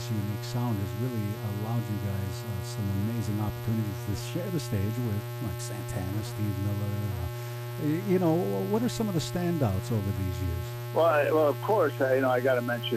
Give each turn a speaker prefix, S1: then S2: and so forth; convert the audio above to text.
S1: unique sound has really allowed you guys some amazing opportunities to share the stage with like Santana, Steve Miller. You know, what are some of the standouts over these years?
S2: Well, of course, I got to mention